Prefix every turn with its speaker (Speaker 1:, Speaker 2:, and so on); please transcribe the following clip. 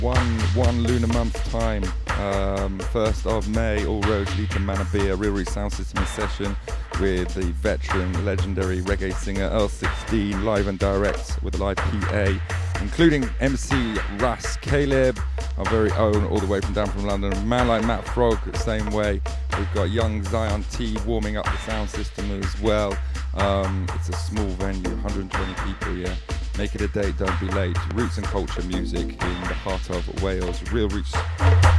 Speaker 1: one lunar month time. 1st of May, all roads lead to Manabia, Real Roots Sound System in session with the veteran, legendary reggae singer L16, live and direct with a live PA, including MC Ras Caleb, our very own, all the way from down from London. A man like Matt Frog, the same way. We've got young Zion T warming up the sound system as well. It's a small venue, 120 people, yeah. Make it a day, don't be late. Roots and culture music in the heart of Wales. Real Roots.